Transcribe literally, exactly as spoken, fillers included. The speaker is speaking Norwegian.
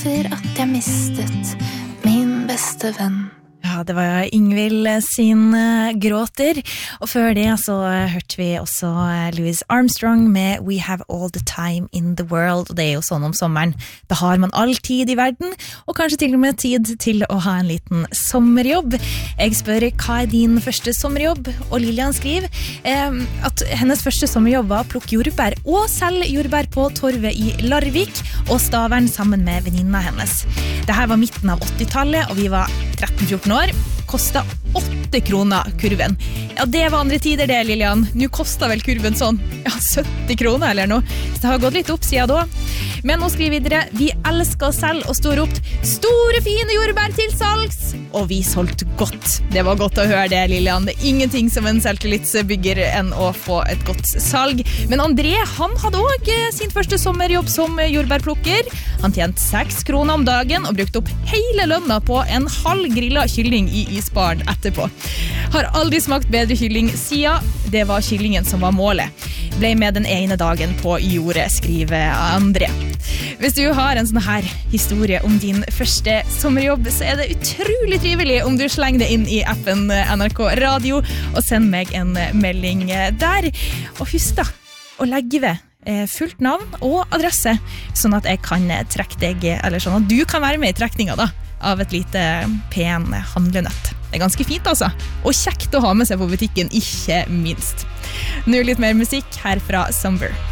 Etter at jeg mistet min beste venn. Ja, det var Ingvild sin uh, gråter, og før det så uh, hørte vi også uh, Louis Armstrong med We Have All the Time in the World, og det er jo sånn om sommeren, da har man all tid i verden, og kanskje til og med tid til å ha en liten sommerjobb. Jeg spør, hva er din første sommerjobb? Og Lilian skriver um, at hennes første sommerjobb var å plukke jordbær og selge jordbær på torvet i Larvik, og Stavern sammen med venninna hennes. Dette var midten av åttitallet, og vi var tretten fjorten år, kostet åtte kroner kurven. Ja, det var andre tider det, Lilian. Nå kostet vel kurven sånn, ja, sytti kroner eller noe. Så det har gått litt opp siden da. Men nå skriver videre, vi elsker oss selv og står opp store fine jordbær til salgs. Og vi solgte godt. Det var godt å høre det, Lilian. Det er ingenting som en selvtillitsbygger enn å få et godt salg. Men André, han hadde også sin første sommerjobb som jordbærplukker. Han tjente seks kroner om dagen og brukte opp hele lønna på en halv grillet kylling i isbaren etterpå. Har aldri smakt bedre kylling siden. Det var kyllingen som var målet. Ble med den ene dagen på jordet, skriver André. Hvis du har en sånn her historie om din første sommerjobb, så er det utrolig trivelig om du slenger det inn i appen N R K Radio og send meg en melding der. Og husk da, å legge ved fullt navn og adresse, sånn at jeg kan trekke deg, eller sånn at du kan være med i trekninga da, av et lite pen handlenøtt. Det er ganske fint altså, og kjekt å ha med seg på butikken, ikke minst. Nå litt mer musikk her fra Summer.